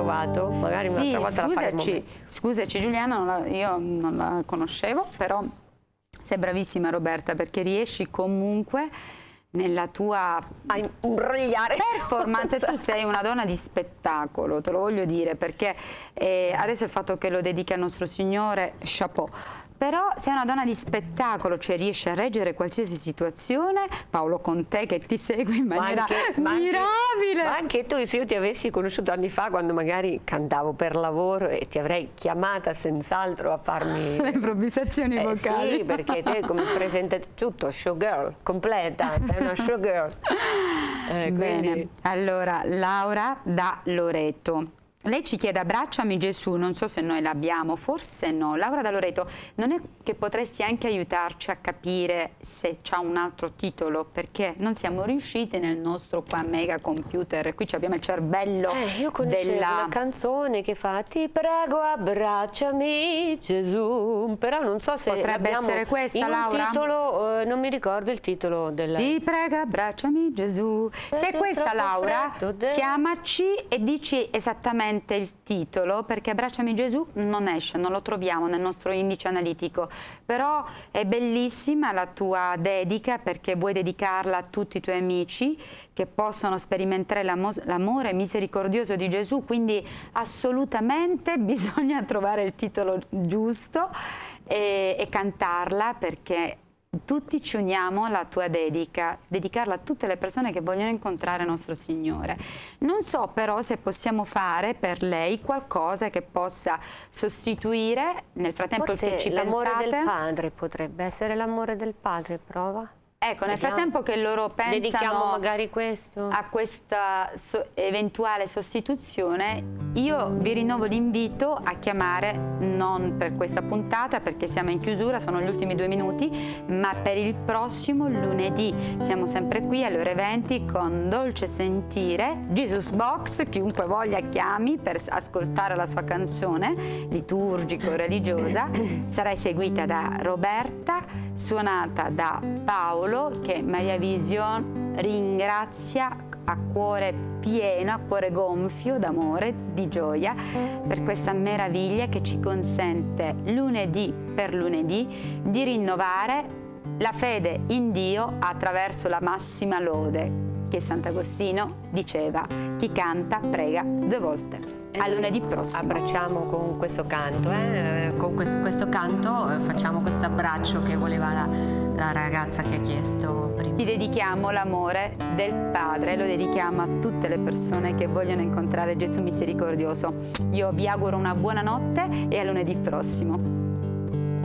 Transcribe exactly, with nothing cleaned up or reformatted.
trovato? Magari sì, un'altra volta la faremo. Scusaci, scusaci Giuliana, non la, io non la conoscevo, però sei bravissima Roberta, perché riesci comunque nella tua A imbrogliare performance. Tu sei una donna di spettacolo, te lo voglio dire, perché eh, adesso il fatto che lo dedichi al nostro Signore, chapeau. Però sei una donna di spettacolo, cioè riesci a reggere qualsiasi situazione. Paolo Conte che ti segue in maniera ma anche, ma mirabile. Anche, ma anche tu, se io ti avessi conosciuto anni fa, quando magari cantavo per lavoro, e ti avrei chiamata senz'altro a farmi le improvvisazioni eh, vocali. sì, perché te come presenta tutto, showgirl, completa, sei una showgirl. Eh, Bene, quindi... allora Laura da Loreto. Lei ci chiede abbracciami Gesù, non so se noi l'abbiamo, forse no. Laura da Loreto, non è che potresti anche aiutarci a capire se c'ha un altro titolo, perché non siamo riusciti nel nostro qua mega computer, qui abbiamo il cervello eh, io conoscevo della... una canzone che fa ti prego abbracciami Gesù, però non so se potrebbe essere questa, in un Laura? titolo, eh, non mi ricordo il titolo della... Ti prego abbracciami Gesù. Se è questa Laura, chiamaci e dici esattamente il titolo, perché Abbracciami Gesù non esce, non lo troviamo nel nostro indice analitico, però è bellissima la tua dedica, perché vuoi dedicarla a tutti i tuoi amici che possono sperimentare l'amore misericordioso di Gesù, quindi assolutamente bisogna trovare il titolo giusto e, e cantarla, perché tutti ci uniamo alla tua dedica, dedicarla a tutte le persone che vogliono incontrare nostro Signore. Non so però se possiamo fare per lei qualcosa che possa sostituire, nel frattempo Forse che ci l'amore pensate. del padre potrebbe essere l'amore del padre, prova. Ecco, nel Vediamo. frattempo che loro pensano dedichiamo magari questo a questa so eventuale sostituzione, io vi rinnovo l'invito a chiamare, non per questa puntata perché siamo in chiusura, sono gli ultimi due minuti, ma per il prossimo lunedì. Siamo sempre qui alle ore venti con Dolce Sentire, Jesus Box, chiunque voglia chiami per ascoltare la sua canzone liturgico-religiosa. Sarà eseguita da Roberta, suonata da Paolo, che Maria Vision ringrazia a cuore pieno, a cuore gonfio d'amore, di gioia, per questa meraviglia che ci consente lunedì per lunedì di rinnovare la fede in Dio attraverso la massima lode che Sant'Agostino diceva: chi canta prega due volte. A lunedì prossimo. Abbracciamo con questo canto, eh? Con questo, questo canto eh, facciamo questo abbraccio che voleva la, la ragazza che ha chiesto prima. Ti dedichiamo l'amore del Padre, lo dedichiamo a tutte le persone che vogliono incontrare Gesù misericordioso. Io vi auguro una buona notte e a lunedì prossimo.